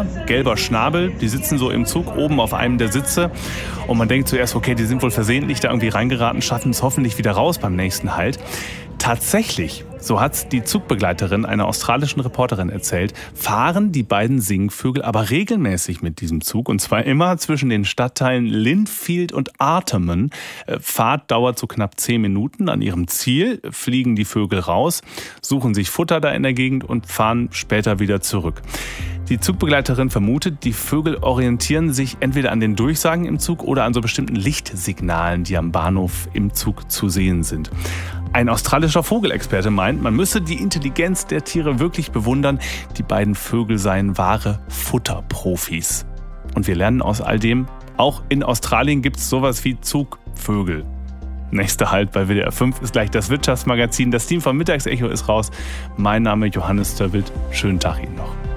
Tier, gelber Schnabel, die sitzen so im Zug oben auf einem der Sitze und man denkt zuerst, okay, die sind wohl versehentlich da irgendwie reingeraten, schaffen es hoffentlich wieder raus beim nächsten Halt. Tatsächlich, so hat's die Zugbegleiterin einer australischen Reporterin erzählt, fahren die beiden Singvögel aber regelmäßig mit diesem Zug und zwar immer zwischen den Stadtteilen Lindfield und Artarmon. Fahrt dauert so knapp 10 Minuten. An ihrem Ziel fliegen die Vögel raus, suchen sich Futter da in der Gegend und fahren später wieder zurück. Die Zugbegleiterin vermutet, die Vögel orientieren sich entweder an den Durchsagen im Zug oder an so bestimmten Lichtsignalen, die am Bahnhof im Zug zu sehen sind. Ein australischer Vogelexperte meint, man müsse die Intelligenz der Tiere wirklich bewundern. Die beiden Vögel seien wahre Futterprofis. Und wir lernen aus all dem, auch in Australien gibt es sowas wie Zugvögel. Nächster Halt bei WDR 5 ist gleich das Wirtschaftsmagazin. Das Team vom Mittagsecho ist raus. Mein Name Johannes Dörwild. Schönen Tag Ihnen noch.